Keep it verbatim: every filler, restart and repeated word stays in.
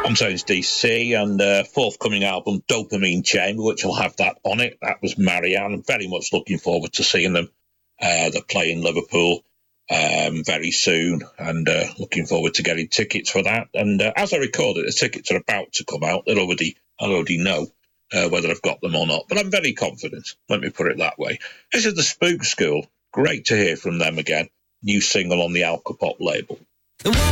Tomtones D C and uh, forthcoming album Dopamine Chamber, which will have that on it. That was Marianne. I'm very much looking forward to seeing them. Uh, they're playing Liverpool um, very soon, and uh, looking forward to getting tickets for that. And uh, as I record it, the tickets are about to come out. They'll already, I already know uh, whether I've got them or not, but I'm very confident. Let me put it that way. This is the Spook School. Great to hear from them again. New single on the Alcopop label.